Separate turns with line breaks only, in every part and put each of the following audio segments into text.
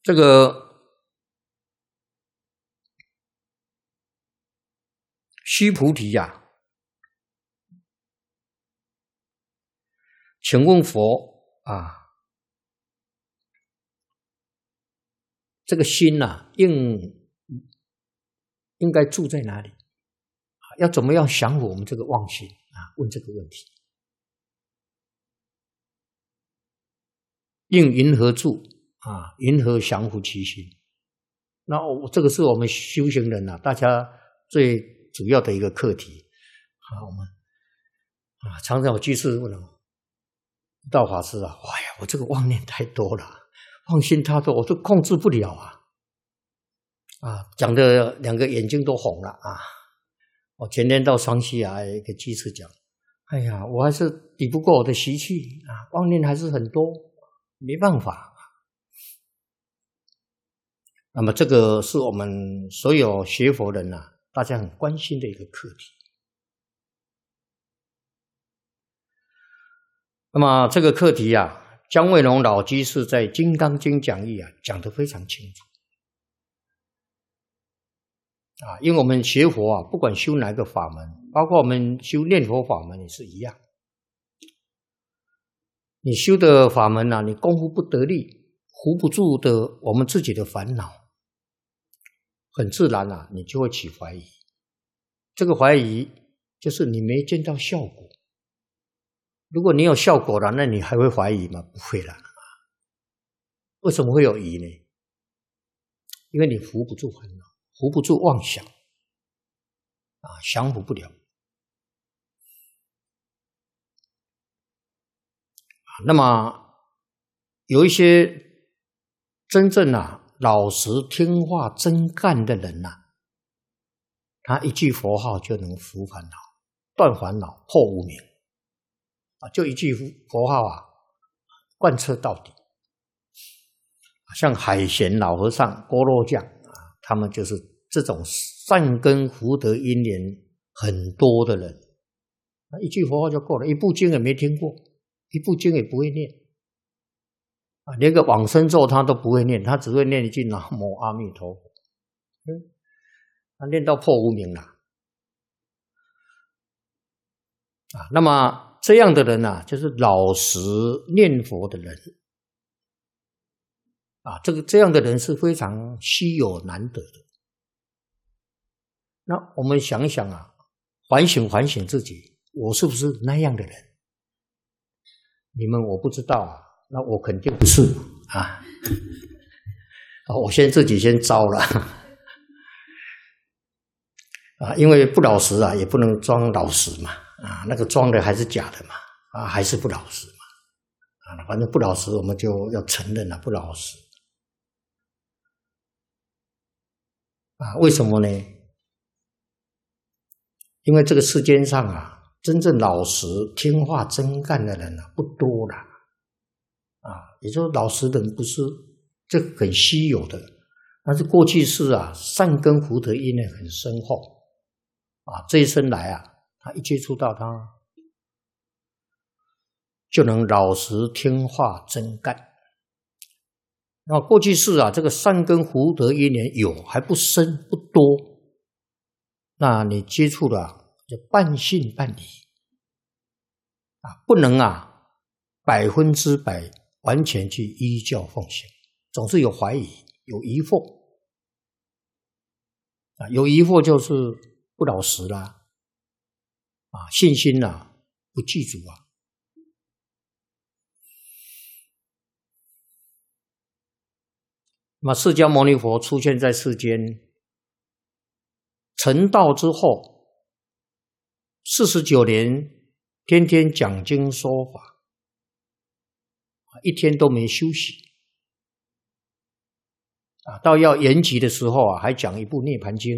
这个须菩提呀，请问佛啊，这个心呐，应该住在哪里？要怎么样降服我们这个妄心啊？问这个问题，应云何住啊？云何降服其心？那这个是我们修行人大家最主要的一个课题啊。我们常常有居士问我，道法师啊，哎呀，我这个妄念太多了，妄心太多，我都控制不了讲的两个眼睛都红了啊。我前天到双溪一个居士讲，哎呀，我还是抵不过我的习气妄念还是很多，没办法。那么这个是我们所有学佛人大家很关心的一个课题。那么这个课题姜惠龙老居士在《金刚经》讲义讲得非常清楚。因为我们学佛不管修哪个法门，包括我们修念佛法门也是一样。你修的法门你功夫不得力，扶不住的我们自己的烦恼，很自然你就会起怀疑。这个怀疑就是你没见到效果。如果你有效果了，那你还会怀疑吗？不会了。为什么会有疑呢？因为你扶不住烦恼，扶不住妄想降服不了。那么有一些真正老实听话真干的人他一句佛号就能伏烦恼，断烦恼，破无明就一句佛号贯彻到底。像海贤老和尚、郭罗匠他们就是这种善根福德因缘很多的人，一句佛号就够了，一部经也没听过，一部经也不会念连个往生咒他都不会念，他只会念一句南无阿弥陀佛。他念到破无明了那么这样的人就是老实念佛的人这样的人是非常稀有难得的。那我们想一想反省自己，我是不是那样的人？你们我不知道那我肯定不是我自己先招了因为不老实也不能装老实嘛那个装的还是假的嘛还是不老实嘛反正不老实我们就要承认不老实为什么呢？因为这个世间上真正老实听话真干的人不多了也就是老实的人不是，这很稀有的。但是过去世善根福德因缘很深厚这一生来他一接触到他就能老实听话真干。那过去世这个善根福德因缘有还不深不多，那你接触了就半信半疑不能100%完全去依教奉行，总是有怀疑有疑惑有疑惑就是不老实啦信心不具足那么释迦牟尼佛出现在世间成道之后49年天天讲经说法一天都没休息到要延期的时候还讲一部涅槃经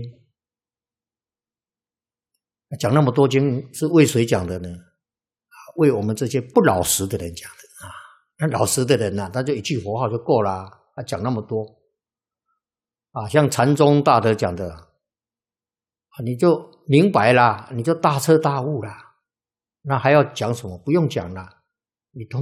讲那么多经是为谁讲的呢？为我们这些不老实的人讲的那老实的人他就一句佛号就够了他讲那么多像禅宗大德讲的你就明白了，你就大彻大悟了，那还要讲什么？不用讲了，你